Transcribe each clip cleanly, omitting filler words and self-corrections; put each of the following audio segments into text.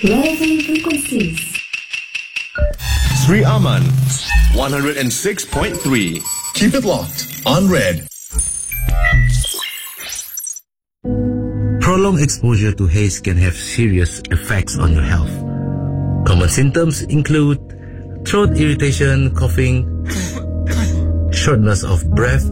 Rising frequencies. Sri Aman, 106.3. Keep it locked on Red. Prolonged exposure to haze can have serious effects on your health. Common symptoms include throat irritation, coughing, shortness of breath,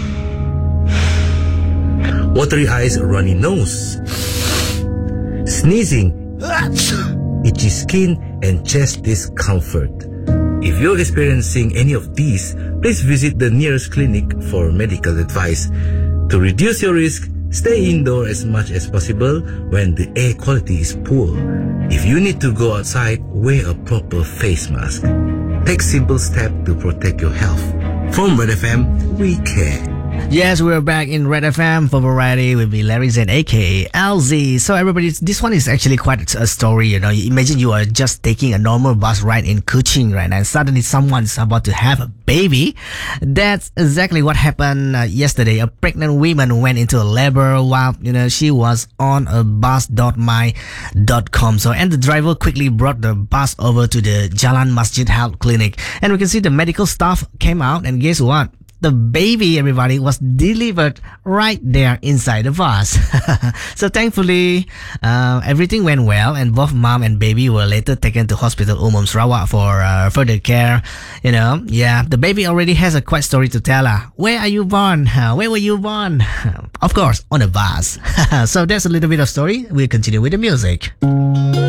watery eyes, runny nose, sneezing, itchy skin, and chest discomfort. If you're experiencing any of these, please visit the nearest clinic for medical advice. To reduce your risk, stay indoor as much as possible when the air quality is poor. If you need to go outside, wear a proper face mask. Take simple steps to protect your health. From Red FM, we care. Yes, we're back in Red FM for Variety with me, Larry Zen, aka LZ. So everybody, this one is actually quite a story, you know. Imagine you are just taking a normal bus ride in Kuching right now, and suddenly someone's about to have a baby. That's exactly what happened yesterday. A pregnant woman went into labor while, she was on a bus.my.com. And the driver quickly brought the bus over to the Jalan Masjid Health Clinic. And we can see the medical staff came out, and guess what? The baby, everybody, was delivered right there inside the bus. So thankfully, everything went well, and both mom and baby were later taken to Hospital Umum Sarawak for further care. The baby already has a quite story to tell her. Where are you born? Where were you born? Of course, on a bus. So that's a little bit of story. We'll continue with the music.